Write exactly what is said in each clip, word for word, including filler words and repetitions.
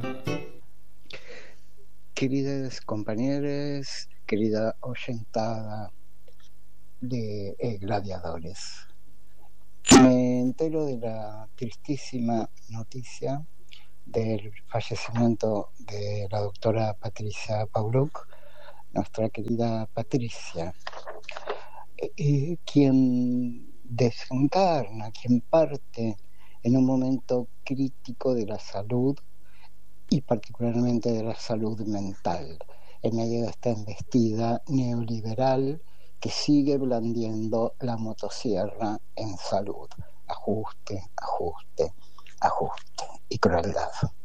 Queridos compañeros, querida oyentada de eh, Gladiadores, me entero de la tristísima noticia del fallecimiento de la doctora Patricia Pauluch, nuestra querida Patricia, eh, quien desencarna, quien parte en un momento crítico de la salud y particularmente de la salud mental, en medio de esta embestida neoliberal que sigue blandiendo la motosierra en salud. Ajuste, ajuste, ajuste y crueldad.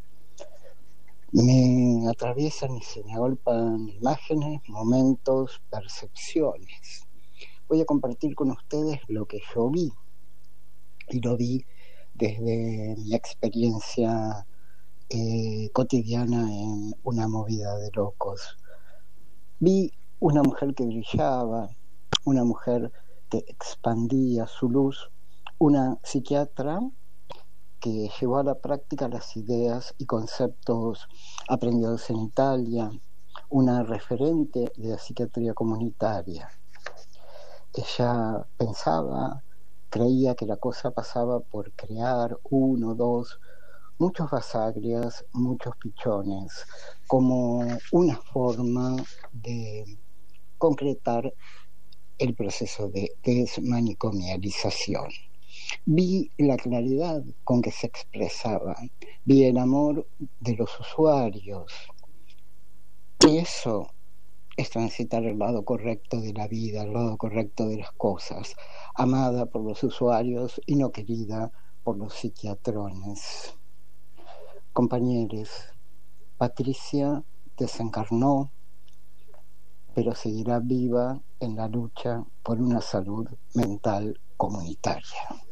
Me atraviesan y se me agolpan imágenes, momentos, percepciones. Voy a compartir con ustedes lo que yo vi, y lo vi desde mi experiencia Eh, cotidiana en una movida de locos. Vi una mujer que brillaba, una mujer que expandía su luz, una psiquiatra que llevó a la práctica las ideas y conceptos aprendidos en Italia, una referente de la psiquiatría comunitaria. Ella pensaba, creía que la cosa pasaba por crear uno, dos, muchos basagrias, muchos pichones, como una forma de concretar el proceso de desmanicomialización. Vi la claridad con que se expresaba, vi el amor de los usuarios, y eso es transitar el lado correcto de la vida, el lado correcto de las cosas, amada por los usuarios y no querida por los psiquiatrones. Compañeros, Patricia desencarnó, pero seguirá viva en la lucha por una salud mental comunitaria.